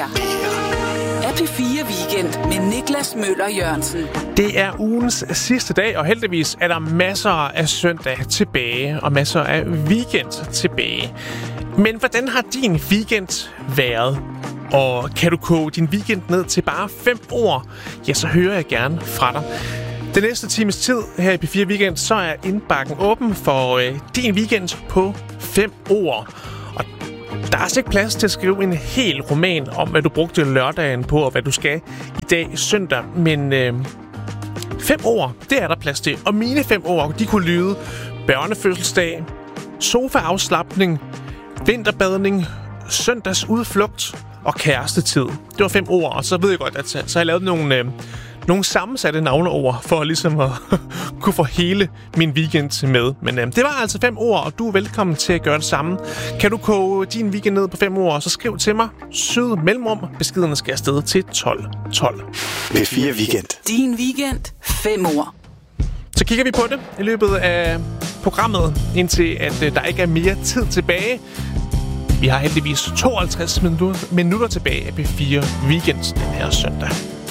her er P4 Weekend med Niklas Møller Jørgensen. Det er ugens sidste dag, og heldigvis er der masser af søndag tilbage og masser af weekend tilbage. Men hvordan har din weekend været? Og kan du koge din weekend ned til bare 5 ord? Ja, så hører jeg gerne fra dig. Den næste times tid her i P4 Weekend, så er indbakken åben for din weekend på 5 ord. Og der er altså ikke plads til at skrive en hel roman om, hvad du brugte lørdagen på, og hvad du skal i dag søndag. Men 5 ord, det er der plads til. Og mine 5 ord, de kunne lyde børnefødselsdag, sofaafslapning, vinterbadning, søndagsudflugt og kærestetid. Det var 5 ord, og så ved jeg godt, at så har jeg lavet nogle sammensatte navneord for ligesom at kunne få hele min weekend med. Men det var altså 5 ord, og du er velkommen til at gøre det samme. Kan du koge din weekend ned på 5 ord, så skriv til mig. Syd mellemrum. Beskederne skal afsted til 1212. P4 Weekend. Din weekend, 5 ord. Så kigger vi på det i løbet af programmet, indtil at der ikke er mere tid tilbage. Vi har heldigvis 52 minutter tilbage af P4 Weekend den her søndag.